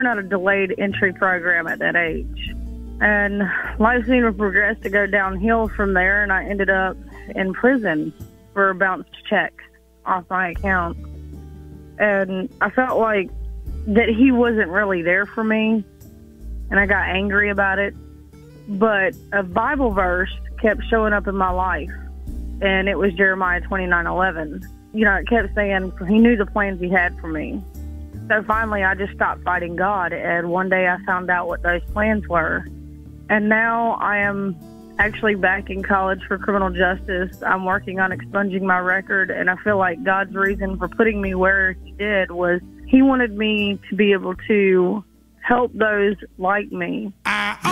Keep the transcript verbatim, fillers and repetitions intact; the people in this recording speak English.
not a delayed entry program at that age. And life seemed to progress to go downhill from there, and I ended up in prison for bounced checks off my account. And I felt like that he wasn't really there for me, and I got angry about it. But a Bible verse kept showing up in my life, and it was Jeremiah twenty-nine eleven. You know, it kept saying he knew the plans he had for me. So finally, I just stopped fighting God, and one day I found out what those plans were. And now I am actually back in college for criminal justice. I'm working on expunging my record, and I feel like God's reason for putting me where he did was he wanted me to be able to help those like me. I